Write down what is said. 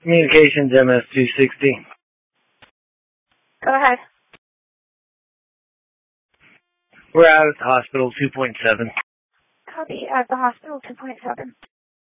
Communications MS-260. Go ahead. We're out at the hospital, 2.7. Copy, at the hospital, 2.7.